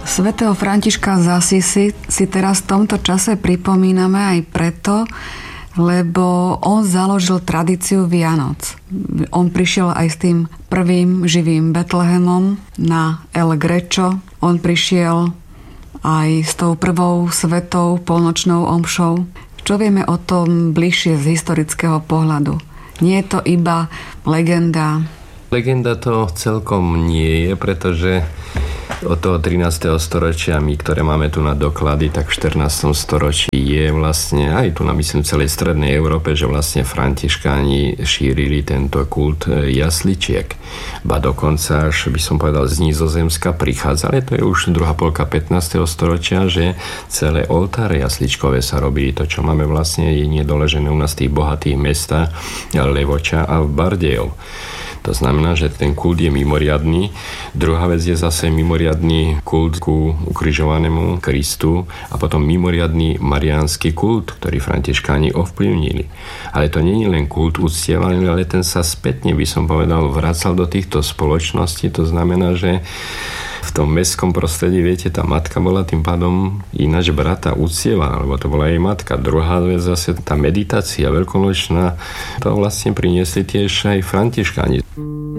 Svätého Františka z Assisi si teraz v tomto čase pripomíname aj preto, lebo on založil tradíciu Vianoc. On prišiel aj s tým prvým živým Betlehemom na El Greco. On prišiel aj s tou prvou svetou polnočnou omšou. Čo vieme o tom bližšie z historického pohľadu? Nie je to iba legenda? Legenda to celkom nie je, pretože od toho 13. storočia my, ktoré máme tu na doklady, tak v 14. storočí je vlastne aj tu na myslím celej strednej Európe, že vlastne františkáni šírili tento kult jasličiek. Ba dokonca až by som povedal z Nizozemska prichádzali, to je už druhá polka 15. storočia, že celé oltáre jasličkové sa robili. To, čo máme vlastne je nedoležené u nás v tých bohatých mestách Levoča a v Bardejov. To znamená, že ten kult je mimoriadny. Druhá vec je zase mimoriadny kult ku ukrižovanému Kristu a potom mimoriadny mariánsky kult, ktorý františkáni ovplyvnili. Ale to nie je len kult uctievaný, ale ten sa spätne, by som povedal, vracal do týchto spoločností. To znamená, že v tom mestskom prostredí, viete, tá matka bola tým pádom ináč brata uctievaná, lebo to bola jej matka. Druhá vec zase tá meditácia veľkonočná, to vlastne priniesli tiež aj františkáni.